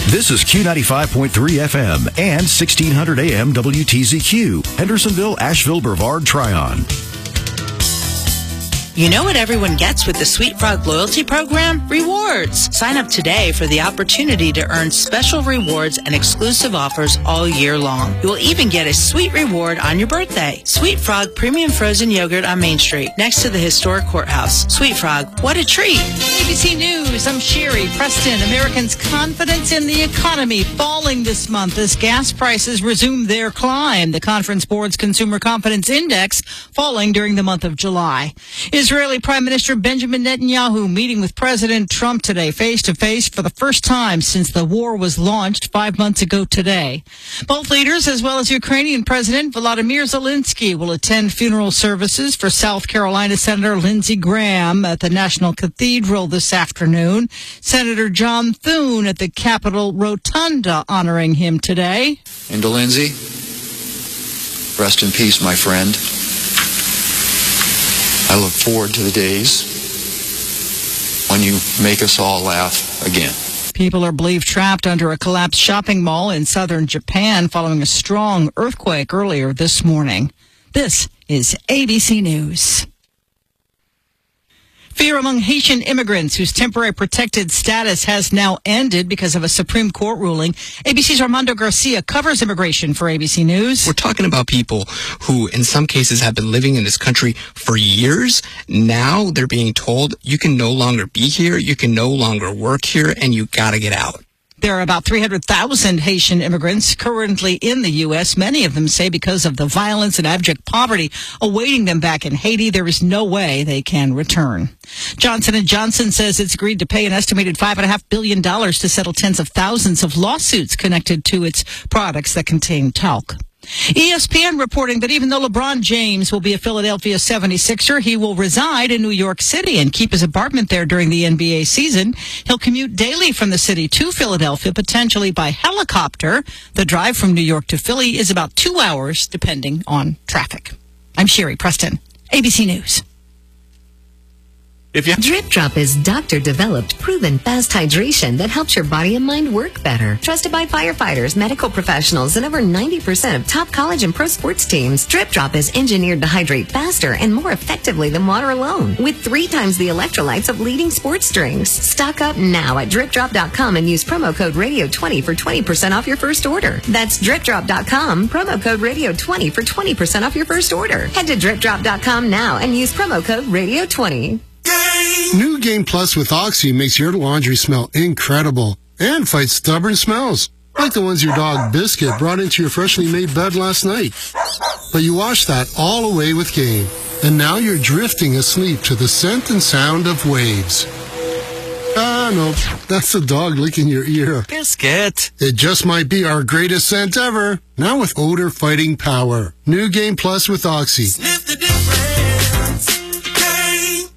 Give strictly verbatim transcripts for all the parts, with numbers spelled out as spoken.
This is Q ninety-five point three F M and sixteen hundred A M W T Z Q, Hendersonville, Asheville, Brevard, Tryon. You know what everyone gets with the Sweet Frog Loyalty Program? Rewards. Sign up today for the opportunity to earn special rewards and exclusive offers all year long. You will even get a sweet reward on your birthday. Sweet Frog Premium Frozen Yogurt on Main Street, next to the historic courthouse. Sweet Frog, what a treat. A B C News, I'm Sherry Preston. Americans' confidence in the economy falling this month as gas prices resume their climb. The Conference Board's Consumer Confidence Index falling during the month of July. Israeli Prime Minister Benjamin Netanyahu meeting with President Trump today face-to-face for the first time since the war was launched five months ago today. Both leaders, as well as Ukrainian President Volodymyr Zelensky, will attend funeral services for South Carolina Senator Lindsey Graham at the National Cathedral this afternoon. Senator John Thune at the Capitol Rotunda honoring him today. And to Lindsey, rest in peace, my friend. I look forward to the days when you make us all laugh again. People are believed trapped under a collapsed shopping mall in southern Japan following a strong earthquake earlier this morning. This is A B C News. Fear among Haitian immigrants whose temporary protected status has now ended because of a Supreme Court ruling. A B C's Armando Garcia covers immigration for A B C News. We're talking about people who, in some cases, have been living in this country for years. Now they're being told you can no longer be here, you can no longer work here, and you gotta get out. There are about three hundred thousand Haitian immigrants currently in the U S. Many of them say because of the violence and abject poverty awaiting them back in Haiti, there is no way they can return. Johnson and Johnson says it's agreed to pay an estimated five point five billion dollars to settle tens of thousands of lawsuits connected to its products that contain talc. E S P N reporting that even though LeBron James will be a Philadelphia seventy-sixer, he will reside in New York City and keep his apartment there during the N B A season. He'll commute daily from the city to Philadelphia, potentially by helicopter. The drive from New York to Philly is about two hours, depending on traffic. I'm Sherry Preston, A B C News. If you Drip Drop is doctor-developed, proven fast hydration that helps your body and mind work better. Trusted by firefighters, medical professionals, and over ninety percent of top college and pro sports teams, Drip Drop is engineered to hydrate faster and more effectively than water alone, with three times the electrolytes of leading sports drinks. Stock up now at drip drop dot com and use promo code radio twenty for twenty percent off your first order. That's drip drop dot com, promo code radio twenty for twenty percent off your first order. Head to drip drop dot com now and use promo code radio twenty. New Game Plus with Oxy makes your laundry smell incredible and fights stubborn smells, like the ones your dog Biscuit brought into your freshly made bed last night. But you washed that all away with Game, and now you're drifting asleep to the scent and sound of waves. Ah, no, that's the dog licking your ear. Biscuit. It just might be our greatest scent ever, now with odor-fighting power. New Game Plus with Oxy. Sniff the difference. Game.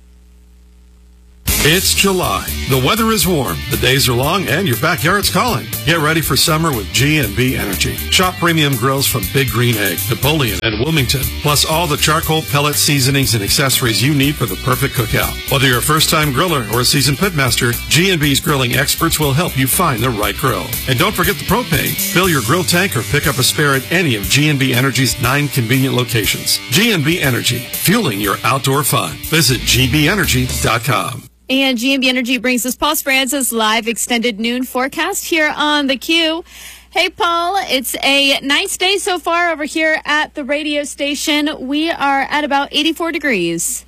It's July. The weather is warm, the days are long, and your backyard's calling. Get ready for summer with G and B Energy. Shop premium grills from Big Green Egg, Napoleon, and Wilmington, plus all the charcoal, pellet seasonings, and accessories you need for the perfect cookout. Whether you're a first-time griller or a seasoned pitmaster, G and B's grilling experts will help you find the right grill. And don't forget the propane. Fill your grill tank or pick up a spare at any of G and B Energy's nine convenient locations. G and B Energy, fueling your outdoor fun. Visit G B energy dot com. And G and B Energy brings us Paul Speranza's live extended noon forecast here on the Q. Hey, Paul, it's a nice day so far over here at the radio station. We are at about eighty-four degrees.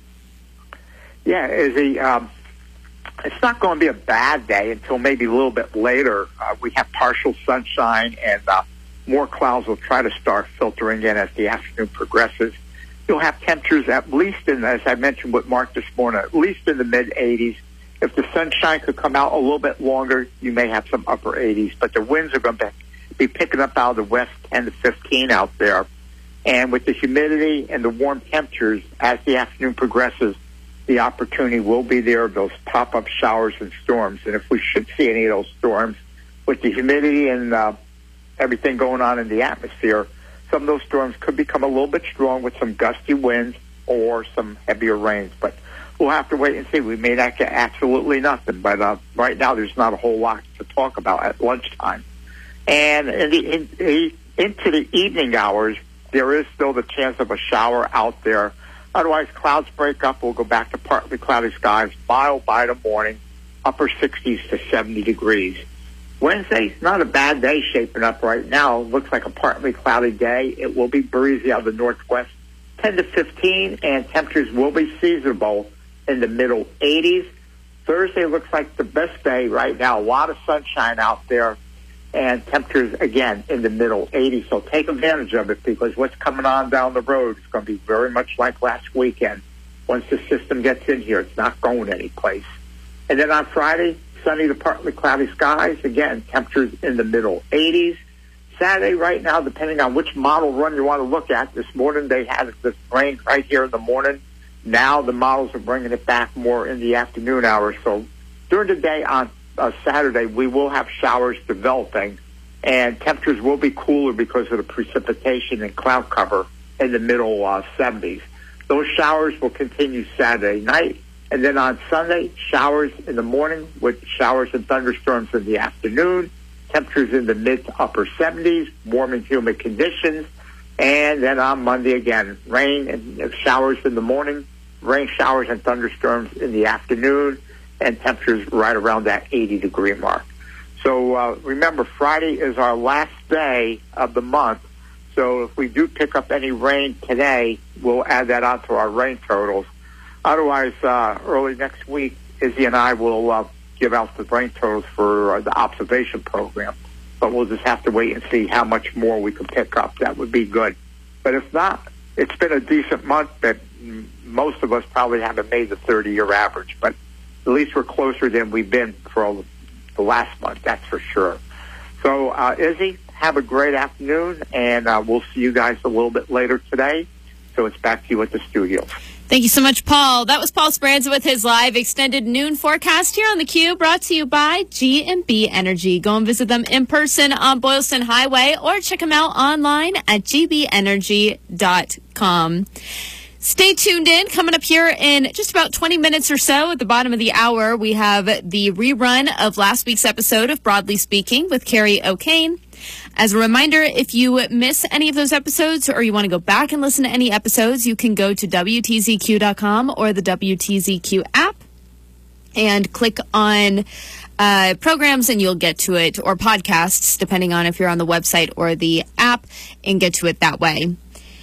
Yeah, Izzy, um, it's not going to be a bad day until maybe a little bit later. Uh, we have partial sunshine, and uh, more clouds will try to start filtering in as the afternoon progresses. You'll have temperatures at least in, as I mentioned with Mark this morning, at least in the mid-eighties. If the sunshine could come out a little bit longer, you may have some upper eighties. But the winds are going to be picking up out of the west ten to fifteen out there. And with the humidity and the warm temperatures, as the afternoon progresses, the opportunity will be there of those pop-up showers and storms. And if we should see any of those storms, with the humidity and uh, everything going on in the atmosphere, some of those storms could become a little bit strong with some gusty winds or some heavier rains. But we'll have to wait and see. We may not get absolutely nothing. But uh, right now, there's not a whole lot to talk about at lunchtime. And in the, in, in, into the evening hours, there is still the chance of a shower out there. Otherwise, clouds break up. We'll go back to partly cloudy skies, mild by the morning, upper sixties to seventy degrees. Wednesday, not a bad day shaping up right now. Looks like a partly cloudy day. It will be breezy out of the northwest, ten to fifteen, and temperatures will be seasonable in the middle eighties. Thursday looks like the best day right now. A lot of sunshine out there, and temperatures, again, in the middle eighties. So take advantage of it, because what's coming on down the road is going to be very much like last weekend. Once the system gets in here, it's not going anyplace. And then on Friday, sunny to partly cloudy skies. Again, temperatures in the middle eighties. Saturday, right now, depending on which model run you want to look at, this morning they had this rain right here in the morning. Now the models are bringing it back more in the afternoon hours. So during the day on Uh, Saturday, we will have showers developing, and temperatures will be cooler because of the precipitation and cloud cover in the middle uh, seventies. Those showers will continue Saturday night, and then on Sunday, showers in the morning with showers and thunderstorms in the afternoon. Temperatures in the mid to upper seventies, warm and humid conditions, and then on Monday again, rain and showers in the morning, rain showers and thunderstorms in the afternoon, and temperatures right around that eighty degree mark. So uh, remember, Friday is our last day of the month. So if we do pick up any rain today, we'll add that onto our rain totals. Otherwise, uh, early next week, Izzy and I will uh, give out the rain totals for uh, the observation program. But we'll just have to wait and see how much more we can pick up. That would be good. But if not, it's been a decent month, but most of us probably haven't made the thirty-year average. But at least we're closer than we've been for the last month, that's for sure. So, uh, Izzy, have a great afternoon, and uh, we'll see you guys a little bit later today. So it's back to you at the studio. Thank you so much, Paul. That was Paul Speranza with his live extended noon forecast here on the Q, brought to you by G and B Energy. Go and visit them in person on Boylston Highway, or check them out online at g b energy dot com. Stay tuned in. Coming up here in just about twenty minutes or so at the bottom of the hour, we have the rerun of last week's episode of Broadly Speaking with Carrie O'Kane. As a reminder, if you miss any of those episodes or you want to go back and listen to any episodes, you can go to W T Z Q dot com or the W T Z Q app and click on uh, programs, and you'll get to it, or podcasts, depending on if you're on the website or the app, and get to it that way.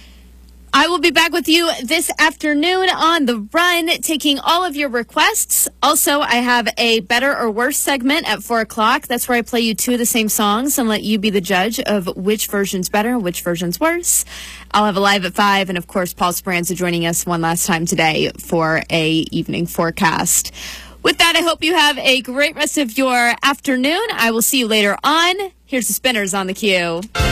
I will be back with you this afternoon on The Run, taking all of your requests. Also, I have a Better or Worse segment at four o'clock. That's where I play you two of the same songs and let you be the judge of which version's better and which version's worse. I'll have a live at five, and of course, Paul Speranza joining us one last time today for a evening forecast. With that, I hope you have a great rest of your afternoon. I will see you later on. Here's the Spinners on the Q.